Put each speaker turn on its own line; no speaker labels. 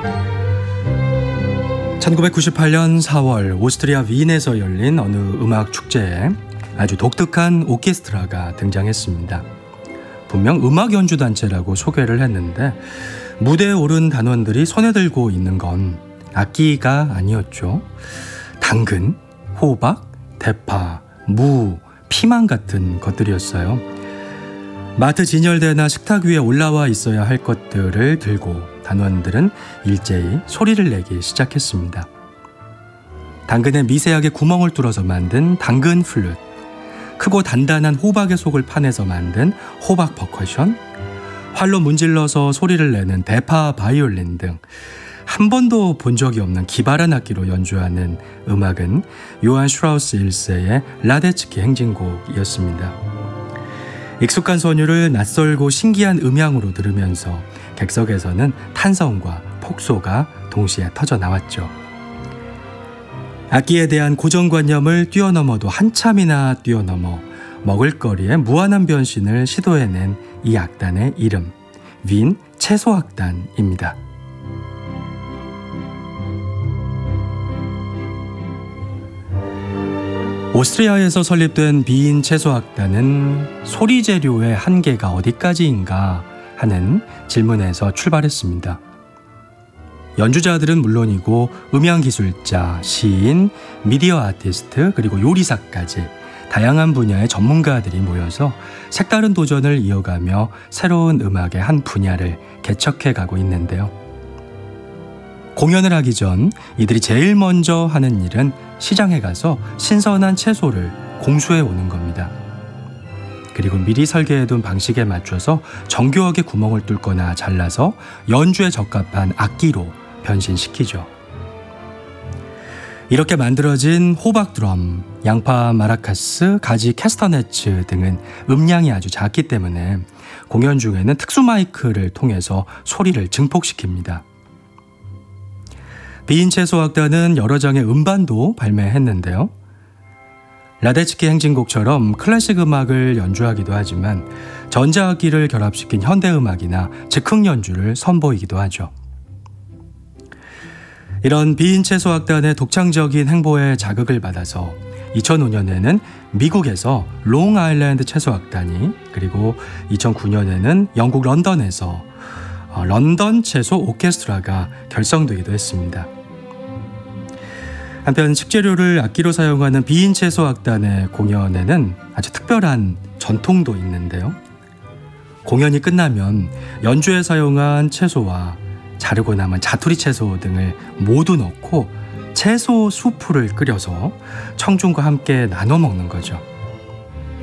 (1998년 4월) 오스트리아 윈에서 열린 어느 음악 축제에 아주 독특한 오케스트라가 등장했습니다. 분명 음악 연주 단체라고 소개를 했는데 무대에 오른 단원들이 손에 들고 있는 건 악기가 아니었죠. 당근, 호박, 대파, 무, 피망 같은 것들이었어요. 마트 진열대나 식탁 위에 올라와 있어야 할 것들을 들고 단원들은 일제히 소리를 내기 시작했습니다. 당근에 미세하게 구멍을 뚫어서 만든 당근 플룻, 크고 단단한 호박의 속을 파내서 만든 호박 퍼커션, 활로 문질러서 소리를 내는 대파 바이올린 등 한 번도 본 적이 없는 기발한 악기로 연주하는 음악은 요한 슈트라우스 1세의 라데츠키 행진곡이었습니다. 익숙한 선율을 낯설고 신기한 음향으로 들으면서 객석에서는 탄성과 폭소가 동시에 터져 나왔죠. 악기에 대한 고정관념을 뛰어넘어도 한참이나 뛰어넘어 먹을거리의 무한한 변신을 시도해낸 이 악단의 이름, 윈 채소악단입니다. 오스트리아에서 설립된 윈 채소악단은 소리 재료의 한계가 어디까지인가 하는 질문에서 출발했습니다. 연주자들은 물론이고 음향기술자, 시인, 미디어 아티스트 그리고 요리사까지 다양한 분야의 전문가들이 모여서 색다른 도전을 이어가며 새로운 음악의 한 분야를 개척해가고 있는데요. 공연을 하기 전 이들이 제일 먼저 하는 일은 시장에 가서 신선한 채소를 공수해 오는 겁니다. 그리고 미리 설계해둔 방식에 맞춰서 정교하게 구멍을 뚫거나 잘라서 연주에 적합한 악기로 변신시키죠. 이렇게 만들어진 호박 드럼, 양파 마라카스, 가지 캐스터네츠 등은 음량이 아주 작기 때문에 공연 중에는 특수 마이크를 통해서 소리를 증폭시킵니다. 윈 채소악단은 여러 장의 음반도 발매했는데요. 라데츠키 행진곡처럼 클래식 음악을 연주하기도 하지만 전자악기를 결합시킨 현대음악이나 즉흥 연주를 선보이기도 하죠. 이런 윈 채소악단의 독창적인 행보에 자극을 받아서 2005년에는 미국에서 롱 아일랜드 채소악단이, 그리고 2009년에는 영국 런던에서 런던 채소 오케스트라가 결성되기도 했습니다. 한편 식재료를 악기로 사용하는 윈 채소악단의 공연에는 아주 특별한 전통도 있는데요. 공연이 끝나면 연주에 사용한 채소와 자르고 남은 자투리 채소 등을 모두 넣고 채소 수프를 끓여서 청중과 함께 나눠 먹는 거죠.